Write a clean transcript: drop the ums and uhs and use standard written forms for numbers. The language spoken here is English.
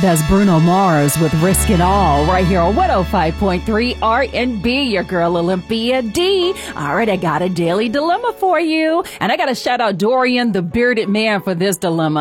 That's Bruno Mars with Risk It All right here on 105.3 R&B, your girl Olympia D. All right, I got a daily dilemma for you. And I got to shout out Dorian, the bearded man, for this dilemma.